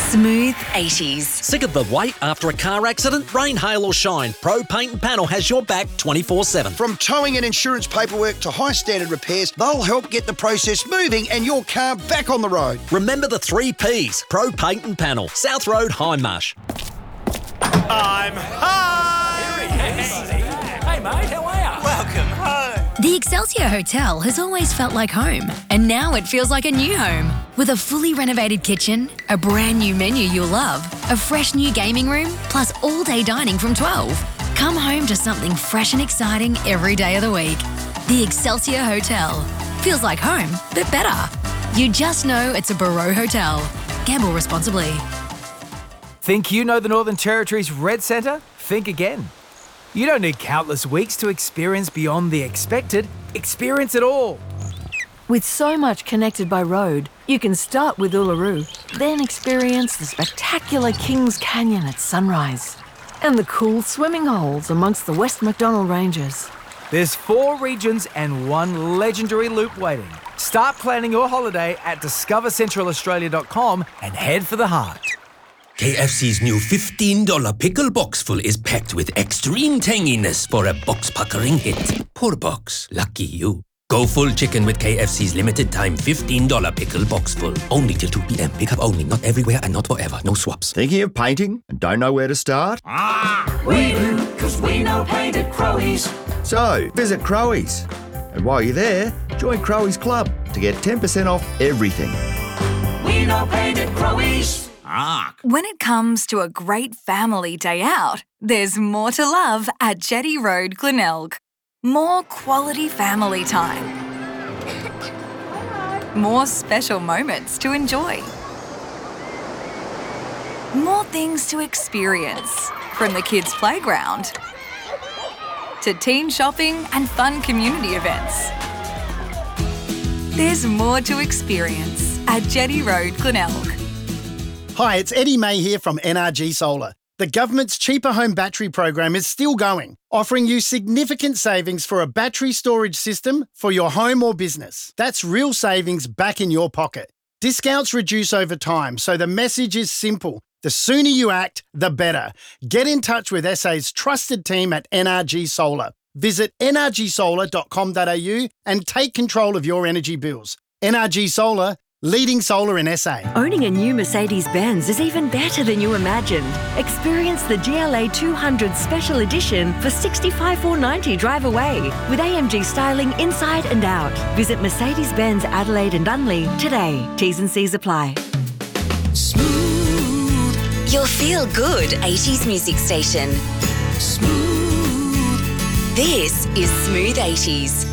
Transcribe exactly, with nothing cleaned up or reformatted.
Smooth eighties. Sick of the wait after a car accident? Rain, hail or shine, Pro Paint and Panel has your back twenty-four seven. From towing and insurance paperwork to high standard repairs, they'll help get the process moving and your car back on the road. Remember the three P's. Pro Paint and Panel. South Road, Hindmarsh. I'm home! Hey mate, how are you? Welcome home. The Excelsior Hotel has always felt like home, and now it feels like a new home. With a fully renovated kitchen, a brand new menu you'll love, a fresh new gaming room, plus all-day dining from twelve. Come home to something fresh and exciting every day of the week. The Excelsior Hotel. Feels like home, but better. You just know it's a Barreau Hotel. Gamble responsibly. Think you know the Northern Territory's Red Centre? Think again. You don't need countless weeks to experience beyond the expected. Experience it all. With so much connected by road, you can start with Uluru, then experience the spectacular Kings Canyon at sunrise and the cool swimming holes amongst the West Macdonnell Ranges. There's four regions and one legendary loop waiting. Start planning your holiday at discover central australia dot com and head for the heart. K F C's new fifteen dollars pickle box full is packed with extreme tanginess for a box-puckering hit. Poor box. Lucky you. Go full chicken with K F C's limited time fifteen dollars pickle box full. Only till two p.m. Pick up only. Not everywhere and not forever. No swaps. Thinking of painting and don't know where to start? Ah, we do, because we know paint at Crowies. So, visit Crowies. And while you're there, join Crowies Club to get ten percent off everything. We know paint at Crowies. When it comes to a great family day out, there's more to love at Jetty Road, Glenelg. More quality family time. More special moments to enjoy. More things to experience, from the kids' playground to teen shopping and fun community events. There's more to experience at Jetty Road, Glenelg. Hi, it's Eddie May here from N R G Solar. The government's Cheaper Home Battery program is still going, offering you significant savings for a battery storage system for your home or business. That's real savings back in your pocket. Discounts reduce over time, so the message is simple. The sooner you act, the better. Get in touch with S A's trusted team at N R G Solar. Visit n r g solar dot com dot a u and take control of your energy bills. N R G Solar, leading solar in S A. Owning a new Mercedes-Benz is even better than you imagined. Experience the G L A two hundred Special Edition for sixty-five thousand four hundred ninety dollars drive away with A M G styling inside and out. Visit Mercedes-Benz Adelaide and Unley today. T's and C's apply. Smooth. Your feel-good eighties music station. Smooth. This is Smooth eighties.